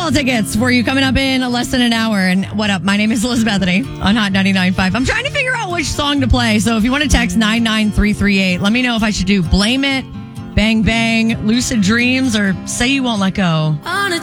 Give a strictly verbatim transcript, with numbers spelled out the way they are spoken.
Ball tickets for you coming up in less than an hour. And what up? My name is Liz Bethany on Hot ninety-nine point five. I'm trying to figure out which song to play. So if you want to text nine nine three three eight, let me know if I should do Blame It, Bang Bang, Lucid Dreams, or Say You Won't Let Go. On a